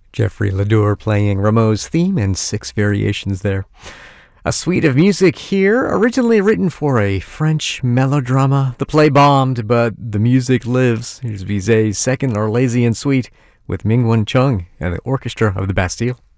Jeffrey Ledoux playing Rameau's theme and 6 variations there. A suite of music here, originally written for a French melodrama. The play bombed, but the music lives. Here's Bizet's second Orlesian suite with Mingwen Chung and the Orchestra of the Bastille.